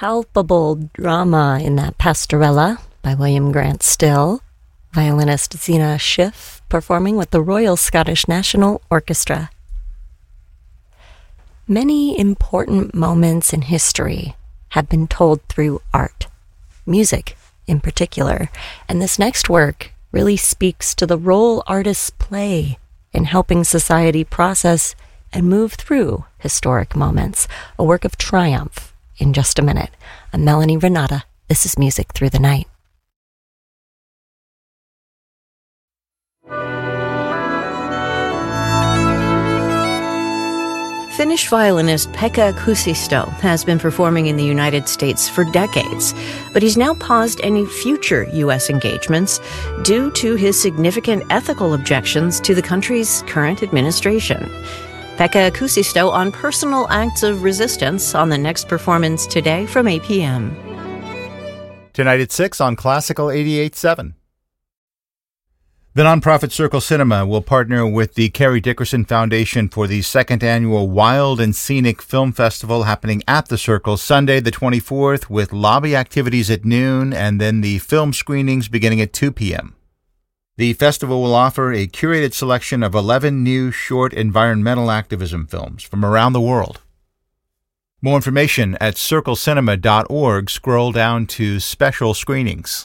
palpable drama in that pastorella by William Grant Still. Violinist Zena Schiff performing with the Royal Scottish National Orchestra. Many important moments in history have been told through art, music in particular, and this next work really speaks to the role artists play in helping society process and move through historic moments, a work of triumph. In just a minute, I'm Melanie Renata. This is Music Through the Night. Finnish violinist Pekka Kuusisto has been performing in the United States for decades, but he's now paused any future U.S. engagements due to his significant ethical objections to the country's current administration. Pekka Kuusisto on personal acts of resistance on the next performance today from 8 p.m. Tonight at 6 on Classical 88.7. The nonprofit Circle Cinema will partner with the Carrie Dickerson Foundation for the second annual Wild and Scenic Film Festival happening at the Circle Sunday the 24th with lobby activities at noon and then the film screenings beginning at 2 p.m. The festival will offer a curated selection of 11 new short environmental activism films from around the world. More information at circlecinema.org. Scroll down to special screenings.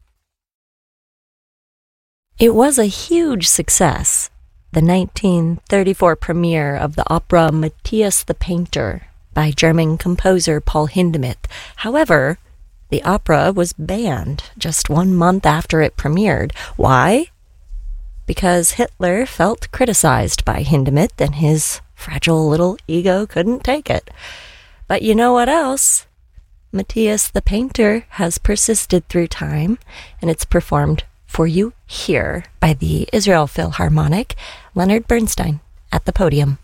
It was a huge success, the 1934 premiere of the opera Matthias the Painter by German composer Paul Hindemith. However, the opera was banned just 1 month after it premiered. Why? Because Hitler felt criticized by Hindemith and his fragile little ego couldn't take it. But you know what else? Matthias the Painter has persisted through time, and it's performed for you here by the Israel Philharmonic, Leonard Bernstein at the podium.